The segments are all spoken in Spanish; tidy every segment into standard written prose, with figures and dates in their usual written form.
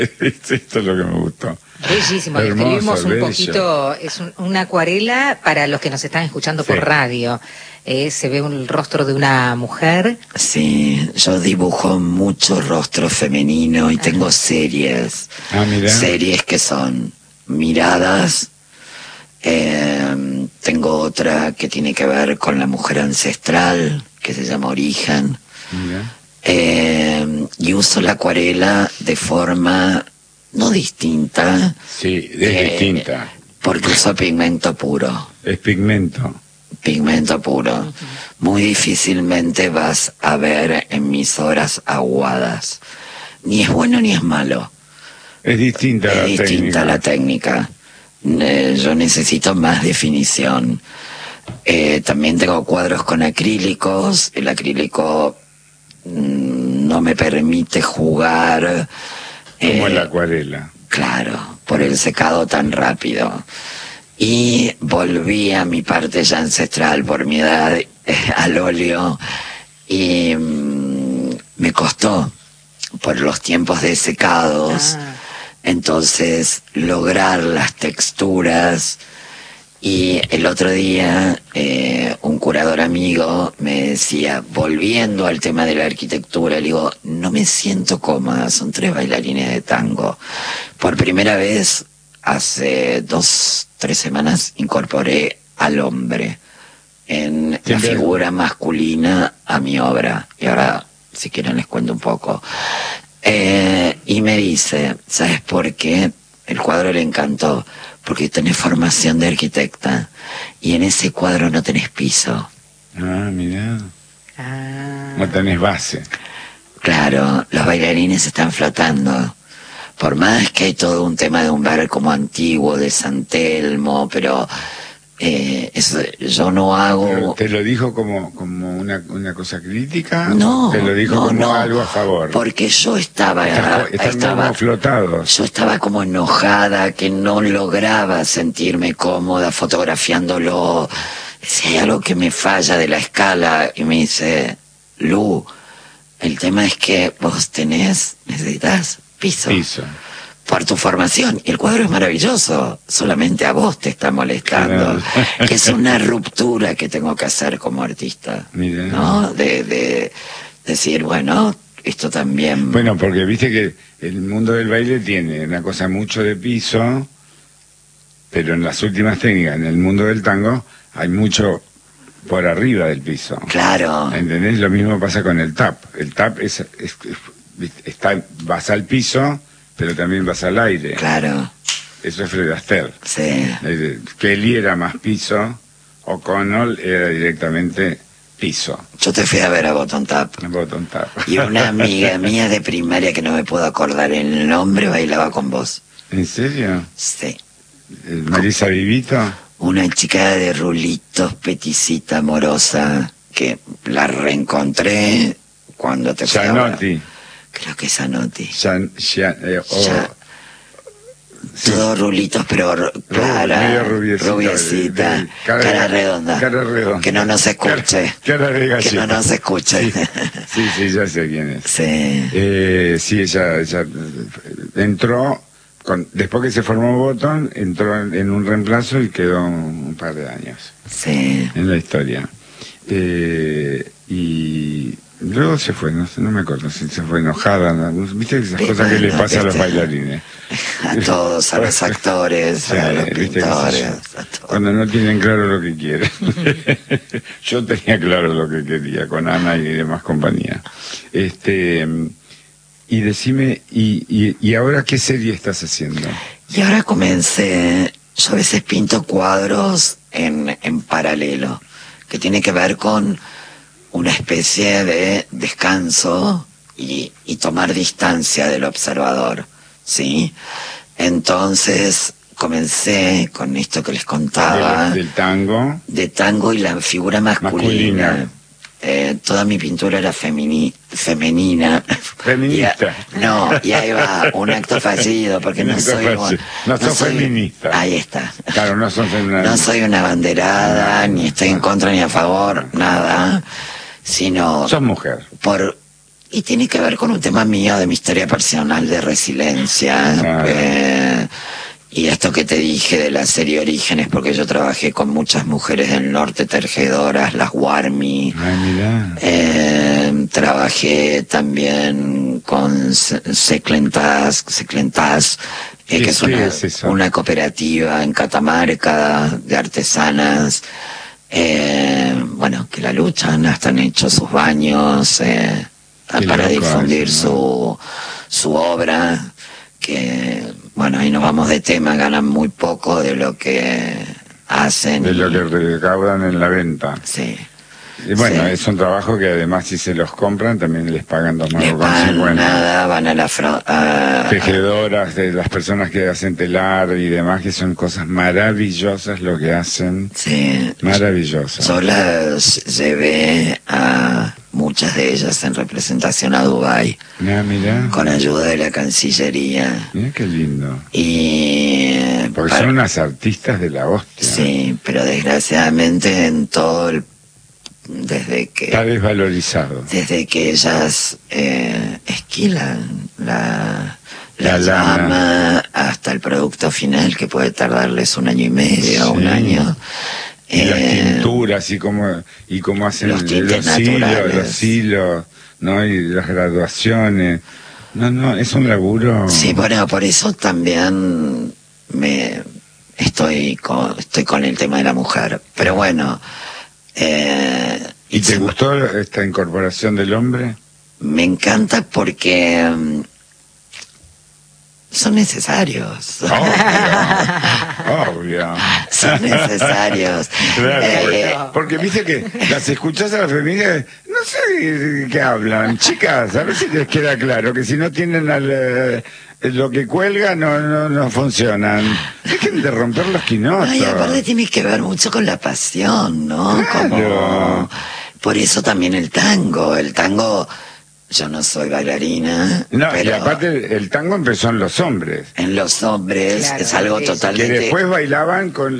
Esto es lo que me gustó. Bellísimo, Hermoso, escribimos un bello. poquito, es una acuarela para los que nos están escuchando por radio. Se ve el rostro de una mujer. Sí, yo dibujo mucho rostro femenino y tengo series. Mirá. Series que son miradas. Tengo otra que tiene que ver con la mujer ancestral, que se llama Origen. Mirá. Y uso la acuarela de forma no distinta. Sí, es distinta. Porque uso pigmento puro. Es pigmento. Pigmento puro. Muy difícilmente vas a ver en mis obras aguadas. Ni es bueno ni es malo. Es distinta la técnica. Es distinta la técnica. Yo necesito más definición. También tengo cuadros con acrílicos. El acrílico no me permite jugar. Como la acuarela. Claro, por el secado tan rápido. Y volví a mi parte ya ancestral por mi edad, al óleo, y me costó por los tiempos de secados. Entonces lograr las texturas. Y el otro día un curador amigo me decía, volviendo al tema de la arquitectura, le digo, no me siento cómoda, son 3 bailarines de tango. Por primera vez, hace 2-3 semanas, incorporé al hombre en la figura masculina a mi obra. Y ahora, si quieren, les cuento un poco. Y me dice, ¿sabes por qué? El cuadro le encantó, porque tenés formación de arquitecta y en ese cuadro no tenés piso. Mirá. No tenés base. Claro, los bailarines están flotando. Por más que hay todo un tema de un bar como antiguo, de San Telmo, pero eso yo no hago... ¿Pero te lo dijo como una cosa crítica? No, ¿Te lo dijo como algo a favor? Porque yo estaba flotados. Yo estaba como enojada, que no lograba sentirme cómoda fotografiándolo. Si hay algo que me falla de la escala, y me dice, Lu, el tema es que vos necesitas piso. Por tu formación, y el cuadro es maravilloso, solamente a vos te está molestando. Es una ruptura que tengo que hacer como artista, ¿no? De decir, bueno, esto también... Bueno, porque viste que el mundo del baile tiene una cosa mucho de piso, pero en las últimas técnicas, en el mundo del tango, hay mucho por arriba del piso. Claro. ¿Entendés? Lo mismo pasa con el tap. El tap vas al piso, pero también vas al aire. Claro. Eso es Fred Astaire. Sí. Kelly era más piso, O'Connell era directamente piso. Yo te fui a ver a Bottom Tap. Bottom Tap. Y una amiga mía de primaria, que no me puedo acordar el nombre, bailaba con vos. ¿En serio? Sí. ¿Marisa Vivito? Una chica de rulitos, peticita, amorosa, que la reencontré cuando te fui a ver. Gianotti. Creo que es Zanotti. Todos rulitos, pero clara, rubiecita, cara redonda. Que no nos escuche. Cara de galleta. Que no nos escuche. Sí, ya sé quién es. Sí. Sí, ella entró, después que se formó Bottom, entró en un reemplazo y quedó un par de años. Sí. En la historia. Y luego se fue, no me acuerdo si se fue enojada, ¿no? ¿Viste esas cosas que le pasa a los bailarines? A todos, a los actores, a los pintores, a todos. Cuando no tienen claro lo que quieren. Yo tenía claro lo que quería con Ana y demás compañía. Y decime, ¿y ahora qué serie estás haciendo? Y ahora comencé, yo a veces pinto cuadros en paralelo, que tiene que ver con una especie de descanso y tomar distancia del observador, ¿sí? Entonces comencé con esto que les contaba. Del tango. De tango y la figura masculina. Toda mi pintura era femenina. Feminista. Y ahí va, un acto fallido, porque no soy feminista. Ahí está. Claro, no soy una abanderada, ni estoy en contra ni a favor, nada. Sino... Sos mujer. Y tiene que ver con un tema mío, de mi historia personal, de resiliencia. Claro. Y esto que te dije de la serie Orígenes, porque yo trabajé con muchas mujeres del norte, tejedoras, las Warmi. Ay, mirá. Trabajé también con Seclentas, que es eso? una cooperativa en Catamarca de artesanas, bueno, que la luchan, hasta han hecho sus baños para difundir su obra, que, bueno, ahí nos vamos de tema, ganan muy poco de lo que hacen. De lo que recaudan en la venta. Sí. Y bueno, sí. Es un trabajo que además si se los compran también les pagan Les pagan 2,50 nada, van a la tejedoras, de las personas que hacen telar y demás, que son cosas maravillosas lo que hacen. Sí. Maravillosas. Yo las llevé a muchas de ellas en representación a Dubái. Mirá. Con ayuda de la Cancillería. Mirá qué lindo. Y porque son unas artistas de la hostia. Sí, pero desgraciadamente en todo el desde que está desvalorizado. Desde que ellas esquilan la lana llama hasta el producto final, que puede tardarles 1 año y medio, sí. 1 año. Y las tinturas y cómo hacen los hilos, ¿no? Y las graduaciones. No, es un laburo. Sí, bueno, por eso también estoy con el tema de la mujer. Pero bueno. ¿Y te gustó esta incorporación del hombre? Me encanta porque son necesarios. Obvio. Son necesarios. Claro, porque viste que las escuchás a las feministas, no sé qué hablan. Chicas, a ver si les queda claro que si no tienen lo que cuelga no funcionan. Dejen de romper los quinotos. Ay, aparte tiene que ver mucho con la pasión, ¿no? Claro. Por eso también el tango. Yo no soy bailarina. No, pero y aparte el tango empezó en los hombres. En los hombres, claro, es algo totalmente... Que después bailaban con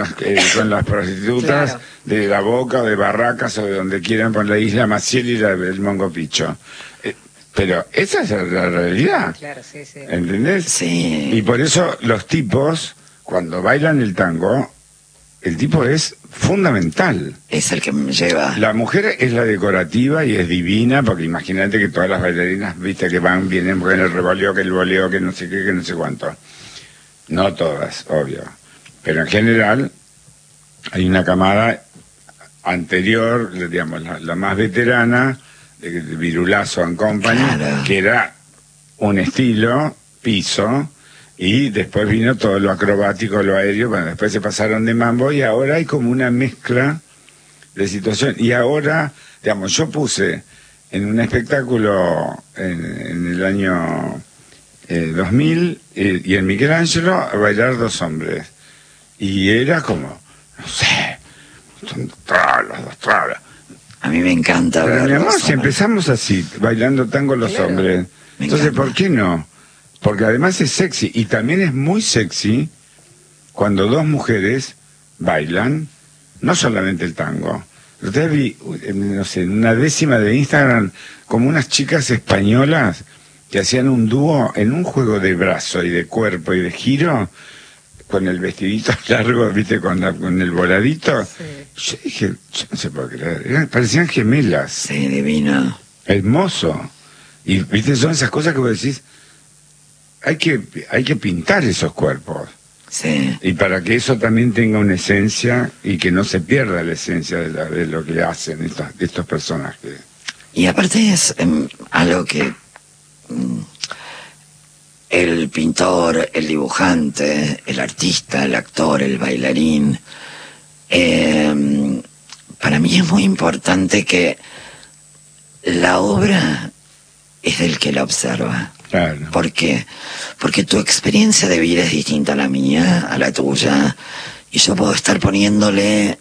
las prostitutas claro. De La Boca o de Barracas o de donde quieran, por la isla Maciel y el Mongo Picho. Pero esa es la realidad. Claro, sí. ¿Entendés? Sí. Y por eso los tipos, cuando bailan el tango, el tipo es fundamental. Es el que me lleva. La mujer es la decorativa y es divina, porque imagínate que todas las bailarinas, viste, que vienen con el revoleo, que el voleo, que no sé qué, que no sé cuánto. No todas, obvio. Pero en general, hay una camada anterior, digamos, la más veterana, de Virulazo and Company, claro. Que era un estilo, piso, y después vino todo lo acrobático, lo aéreo, bueno, después se pasaron de mambo y ahora hay como una mezcla de situación. Y ahora, digamos, yo puse en un espectáculo en el año 2000 y en Michelangelo a bailar 2 hombres. Y era como, no sé, los 2 trabas. A mí me encanta ver. Mi amor, si hombres. Empezamos así, bailando tango los claro. Hombres. Entonces, ¿por qué no? Porque además es sexy, y también es muy sexy cuando 2 mujeres bailan, no solamente el tango. Ustedes vi, no sé, en una décima de Instagram, como unas chicas españolas que hacían un dúo en un juego de brazo y de cuerpo y de giro, con el vestidito largo, viste, con el voladito. Sí. Yo dije, yo no se puede creer, parecían gemelas. Sí, divino. Hermoso. Y viste, son esas cosas que vos decís, hay que pintar esos cuerpos. Sí. Y para que eso también tenga una esencia y que no se pierda la esencia de lo que hacen estos personajes. Y aparte es algo que el pintor, el dibujante, el artista, el actor, el bailarín, para mí es muy importante que la obra es del que la observa. Claro. ¿Por qué? Porque tu experiencia de vida es distinta a la mía, a la tuya, y yo puedo estar poniéndole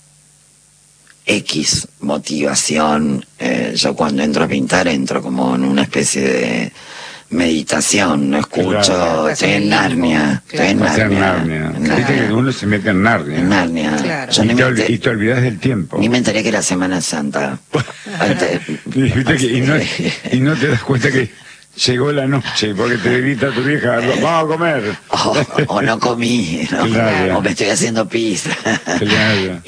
X motivación. Yo cuando entro a pintar entro como en una especie meditación, no escucho, Claro. estoy en Narnia, estoy en Va a ser Narnia. Narnia. en Viste Narnia, que uno se mete en Narnia. en Narnia. Claro. Yo Y ni te, me, y te olvidas del tiempo. ni me enteré que era Semana Santa. Antes- Y no te das cuenta que llegó la noche porque te grita tu vieja, vamos a comer. o no comí, ¿no? Claro. O me estoy haciendo pizza. Claro.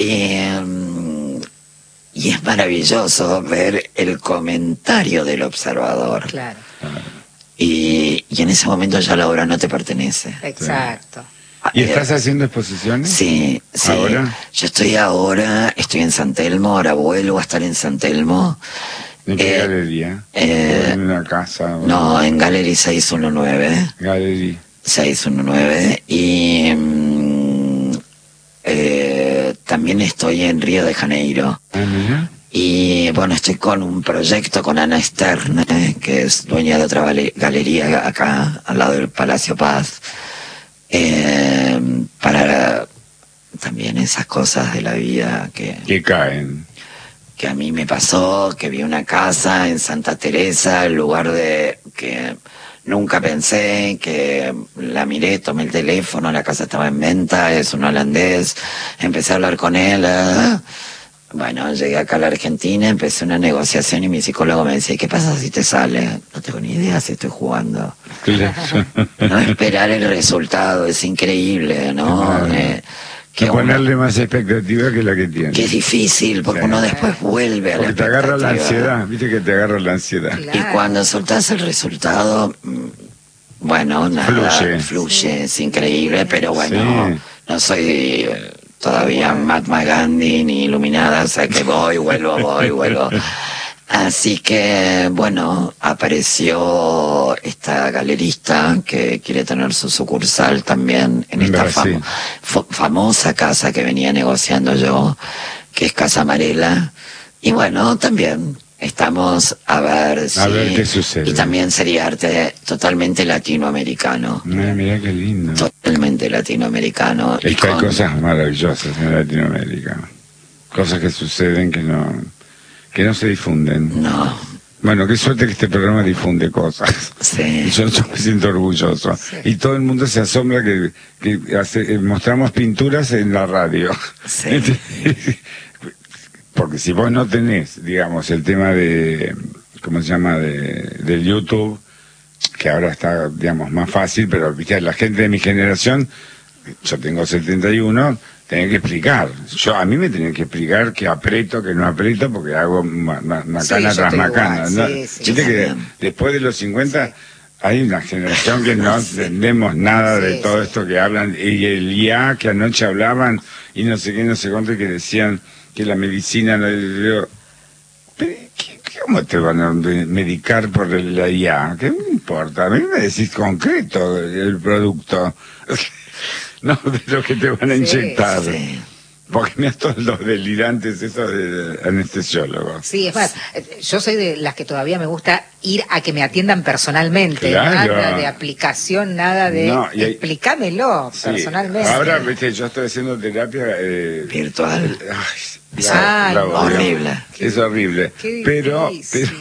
Y es maravilloso ver el comentario del observador. Claro, Y en ese momento ya la obra no te pertenece. exacto. ¿Y estás haciendo exposiciones? Sí, sí. ¿Ahora? Yo estoy en San Telmo, ahora vuelvo a estar en San Telmo. ¿En qué Eh, galería? eh, ¿O en una casa? ¿O No, en Gallery 619. Galería. 619. Y también estoy en Río de Janeiro. Ah, mira. Y bueno, estoy con un proyecto con Ana Stern, que es dueña de otra galería acá, al lado del Palacio Paz, para también esas cosas de la vida Que caen. que a mí me pasó, que vi una casa en Santa Teresa, el lugar de que nunca pensé, que la miré, tomé el teléfono, la casa estaba en venta, es un holandés, empecé a hablar con él. Bueno, llegué acá a la Argentina, empecé una negociación y mi psicólogo me decía, ¿qué pasa si te sale? No tengo ni idea si estoy jugando. Claro. No esperar el resultado, es increíble, ¿no? Claro. Que No ponerle más expectativa que la que tienes. que es difícil, porque Sí. uno después vuelve a la Porque te agarra la expectativa. ansiedad, viste que te agarra la ansiedad. Claro. Y cuando soltás el resultado, bueno, nada, Fluye. es increíble, pero bueno, Sí. no soy todavía Mahatma Gandhi ni iluminada, o sea que voy, vuelvo. Así que, bueno, apareció esta galerista que quiere tener su sucursal también en esta Brasil. famosa casa que venía negociando yo, que es Casa Amarela. Y bueno, también estamos a ver si... A ver qué sucede. Y también sería arte totalmente latinoamericano. Mira qué lindo. Totalmente latinoamericano. Es y que hay con- cosas maravillosas en Latinoamérica. Cosas que suceden que no se difunden. No, Bueno, qué suerte que este programa difunde cosas. sí. Y yo me siento orgulloso. Sí. Y todo el mundo se asombra que mostramos pinturas en la radio. Sí. Porque si vos no tenés, digamos, el tema de, ¿cómo se llama?, del YouTube, que ahora está, digamos, más fácil, pero viste, la gente de mi generación, yo tengo 71, tenía que explicar. A mí me tenían que explicar que aprieto, que no aprieto, porque hago macana Sí, yo tras estoy macana. igual, ¿no? sí, sí. Viste que También. después de los 50 hay una generación que no entendemos nada de Sí, todo sí. esto que hablan, y el IA que anoche hablaban, y no sé qué, no sé cuánto, que decían que la medicina no... Digo, pero, ¿cómo te van a medicar por la IA? ¿Qué me importa? A mí me decís concreto el producto. No de lo que te van a Sí, inyectar. Sí. Porque mira todos los delirantes esos de anestesiólogos. Sí, es más, yo soy de las que todavía me gusta ir a que me atiendan personalmente. Claro. Nada de aplicación, nada de... No, y hay- explícamelo Sí. personalmente. Ahora, viste, yo estoy haciendo terapia... Virtual. ay, Ay, la no. odio. Horrible. Es horrible. Qué Pero difícil.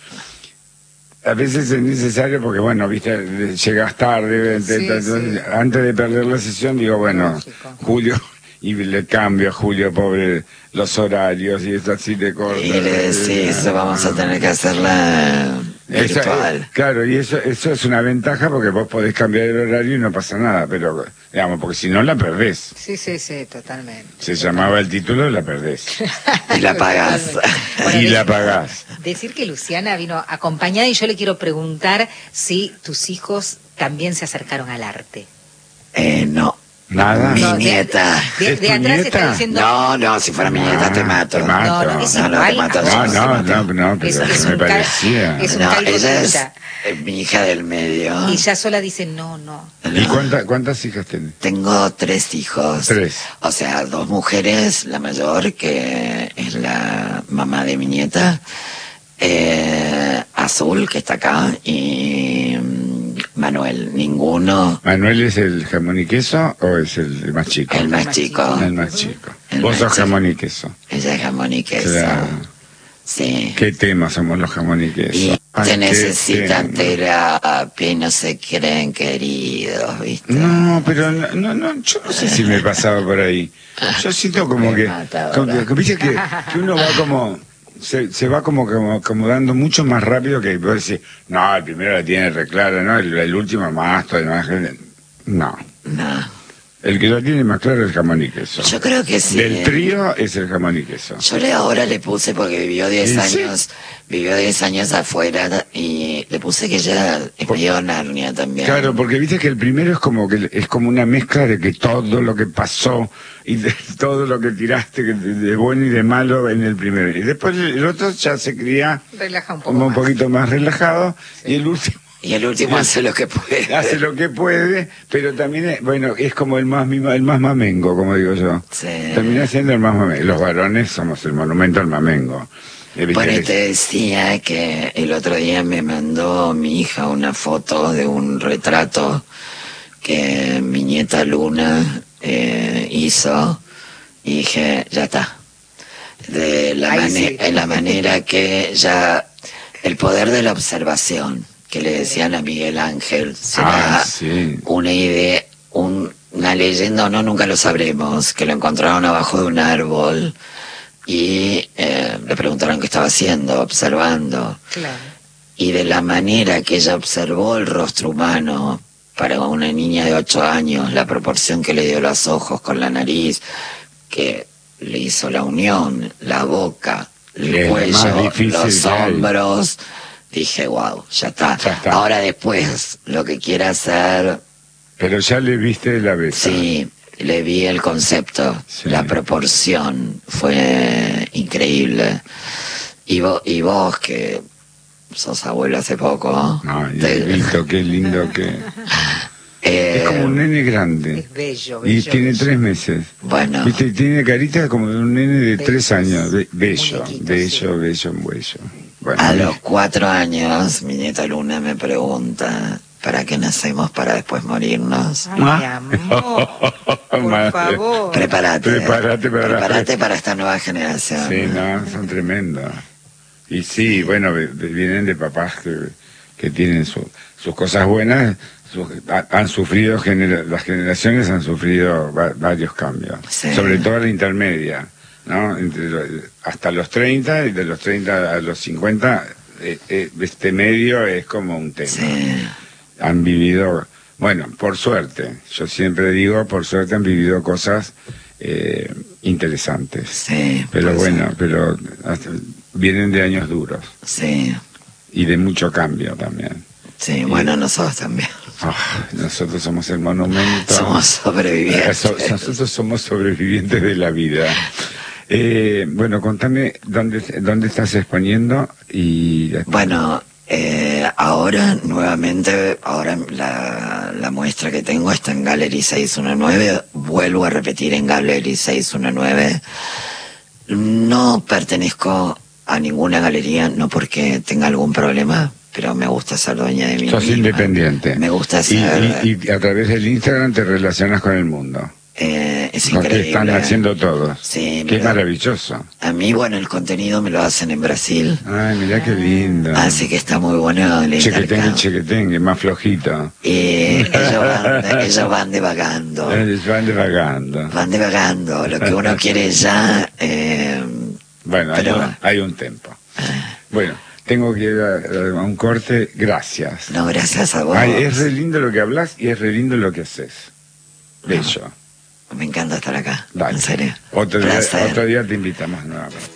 a veces es necesario porque, bueno, viste, llegas tarde, Sí, entonces, sí. antes de perder la sesión digo, bueno, Lógico. Julio, y le cambio a Julio, pobre, los horarios y eso así te corta. Y le decís, vamos a tener que hacerla Esa- virtual. claro, y eso es una ventaja porque vos podés cambiar el horario y no pasa nada, pero, digamos, porque si no la perdés. Sí, sí, sí, totalmente. Se llamaba el título, la perdés. Y la pagás. Bueno, Y la decir- pagás. Decir que Luciana vino acompañada y yo le quiero preguntar si tus hijos también se acercaron al arte. No. Nada. Mi No, nieta. De ¿Es tu atrás nieta? está diciendo... No, si fuera mi nieta te mato. te mato. No, no, es No, no, igual te mato, a no, vos. no, pero Es me un cal- parecía. es un No, calco ella es tinta. mi hija del medio. Y ella sola dice, no, no. ¿Y cuántas hijas tenés? Tengo 3 hijos. 3. O sea, 2 mujeres, la mayor, que es la mamá de mi nieta, Azul, que está acá, y Manuel. Ninguno, ¿Manuel es el jamón y queso o es el más chico? el más chico. El más chico. El Vos más sos chico. jamón y queso. Ella es jamón y queso. Claro. Sí. Qué tema somos los jamón y queso. Y Ay, te qué necesitan tema. terapia y no se creen queridos, ¿viste? No, pero yo no sé si me pasaba por ahí. Yo siento como Me que, mata como ahora. que, viste que uno va como, se va como acomodando mucho más rápido que vos decís, no, el primero la tiene reclara, no, el último más, todo el más, no. No. El que la tiene más claro es el jamón y queso. Yo creo que sí. Del trío es el jamón y queso. Ahora le puse porque vivió 10 ¿Sí? años, vivió 10 años afuera y le puse que ella es medio Narnia también. Claro, porque viste que el primero es como una mezcla de que todo lo que pasó y de todo lo que tiraste de bueno y de malo en el primero. Y después el otro ya se cría Relaja un poco como un más. poquito más relajado Sí. y el último hace lo que puede. hace lo que puede, pero también es como el más mamengo, como digo yo. Sí. Termina siendo el más mamengo. Los varones somos el monumento al mamengo. ¿Viste? Bueno, y te decía que el otro día me mandó mi hija una foto de un retrato que mi nieta Luna hizo y dije, ya está. De la manera que ya el poder de la observación que le decían a Miguel Ángel será sí. una idea, una leyenda o no, nunca lo sabremos, que lo encontraron abajo de un árbol y le preguntaron qué estaba haciendo, observando. Claro. Y de la manera que ella observó el rostro humano para una niña de 8 años, la proporción que le dio los ojos con la nariz, que le hizo la unión, la boca, el Es cuello, más difícil los que hay. hombros, dije, wow, ya está. Ya está. Ahora después, lo que quiera hacer, Pero ya le viste la besa. sí, le vi el concepto, Sí. la proporción, fue increíble. Y vos que sos abuelo hace poco, No, y te- qué lindo que... Es como un nene grande. Es bello, Y bello. tiene bello. 3 meses. bueno, Viste, tiene carita como de un nene de 3 Bellos. años. Bello, Muñequito, bello, bello, bello. Bueno, a los 4 años, mi nieta Luna me pregunta, ¿para qué nacemos para después morirnos? Ay, mi amor, por Madre. favor. Prepárate Prepárate para esta nueva generación. Sí, no, son tremendos. Y sí, bueno, vienen de papás que tienen sus cosas buenas, han sufrido, las generaciones han sufrido varios cambios, Sí. sobre todo la intermedia, ¿no? Hasta los 30 y de los 30 a los 50, este medio es como un tema. Sí, Han vivido, bueno, por suerte, yo siempre digo, por suerte han vivido cosas interesantes. sí. Pero pues, bueno, pero vienen de años duros Sí, y de mucho cambio también. sí, bueno, nosotros también. Nosotros somos el monumento. Somos sobrevivientes. Nosotros somos sobrevivientes de la vida. Bueno, contame dónde estás exponiendo y... Bueno, ahora nuevamente, ahora la muestra que tengo está en Gallery 619, vuelvo a repetir en Gallery 619. No pertenezco a ninguna galería, no porque tenga algún problema, pero me gusta ser dueña de mí Sos misma. independiente. Me gusta ser... Y a través del Instagram te relacionas con el mundo. es Con que increíble. están haciendo todos. Sí, Qué mira. maravilloso. A mí, bueno, el contenido me lo hacen en Brasil, Ay, mirá qué lindo. así que está muy bueno el intercambio. Chequetengue, más flojito. Y ellos van divagando. Van divagando. Van divagando. Lo que uno quiere ya... Bueno, pero- hay un tempo. Bueno, tengo que ir a un corte. Gracias. No, gracias a vos. Ay, es re lindo lo que hablas y es re lindo lo que haces. Bello. Me encanta estar acá. Dale. En serio. Otro Placer. día te invitamos nuevamente.